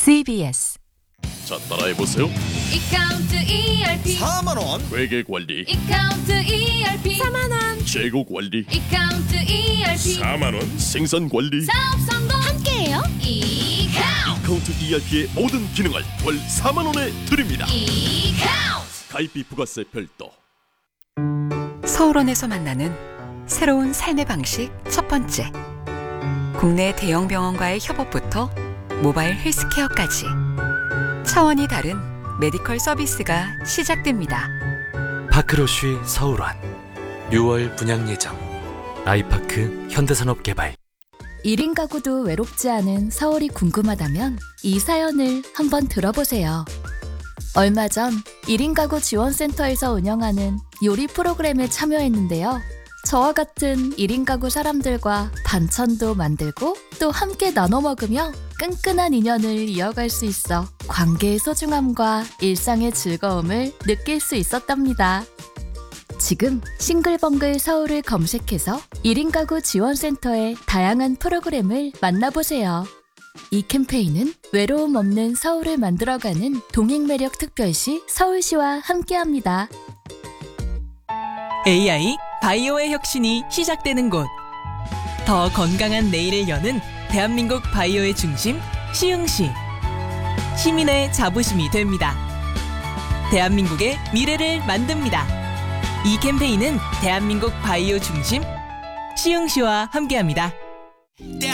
CBS. 자, 따라해보세요. 이카운트 ERP 4만원 회계관리, 이카운트 ERP 4만원 재고관리, 이카운트 ERP 4만원 생산관리. 사업 성공 함께해요. 이카운트 ERP의 모든 기능을 월 4만원에 드립니다. 이카운트 가입비 부가세 별도. 서울원에서 만나는 새로운 삶의 방식 첫 번째. 국내 대형 병원과의 협업부터 모바일 헬스케어까지 차원이 다른 메디컬 서비스가 시작됩니다. 파크로쉬 서울원 6월 분양 예정. 아이파크 현대산업개발. 1인 가구도 외롭지 않은 서울이 궁금하다면 이 사연을 한번 들어보세요. 얼마 전 1인 가구 지원센터에서 운영하는 요리 프로그램에 참여했는데요. 저와 같은 1인 가구 사람들과 반찬도 만들고 또 함께 나눠 먹으며 끈끈한 인연을 이어갈 수 있어 관계의 소중함과 일상의 즐거움을 느낄 수 있었답니다. 지금 싱글벙글 서울을 검색해서 1인 가구 지원센터의 다양한 프로그램을 만나보세요. 이 캠페인은 외로움 없는 서울을 만들어가는 동행매력 특별시 서울시와 함께합니다. AI 바이오의 혁신이 시작되는 곳. 더 건강한 내일을 여는 대한민국 바이오의 중심 시흥시. 시민의 자부심이 됩니다. 대한민국의 미래를 만듭니다. 이 캠페인은 대한민국 바이오 중심 시흥시와 함께합니다.